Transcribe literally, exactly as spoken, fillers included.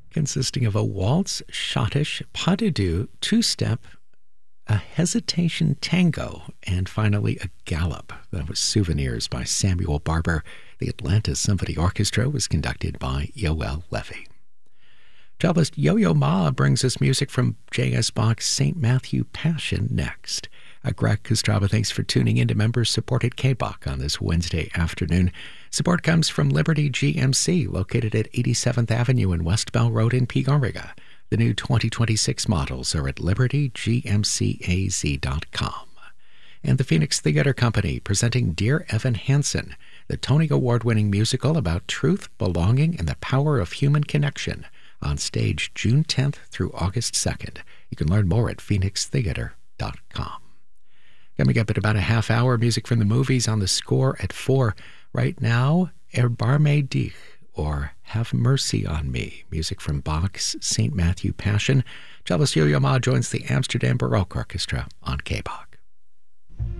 consisting of a waltz, schottisch, pas de deux, two-step, a hesitation tango, and finally a gallop. That was Souvenirs by Samuel Barber. The Atlanta Symphony Orchestra was conducted by Yoel Levy. Cellist Yo-Yo Ma brings us music from J S. Bach's Saint Matthew Passion next. Uh, Greg Kostraba, thanks for tuning in to members-supported K-Bach on this Wednesday afternoon. Support comes from Liberty G M C, located at eighty-seventh Avenue and West Bell Road in Peoria. The new twenty twenty-six models are at liberty g m c a z dot com. And the Phoenix Theater Company presenting Dear Evan Hansen, the Tony Award-winning musical about truth, belonging, and the power of human connection, on stage June tenth through August second. You can learn more at phoenix theater dot com. Coming up at about a half hour, music from the movies on the score at four. Right now, Erbarme dich, or Have Mercy on Me, music from Bach's Saint Matthew Passion. Cellist Yo-Yo Ma joins the Amsterdam Baroque Orchestra on K-Bach.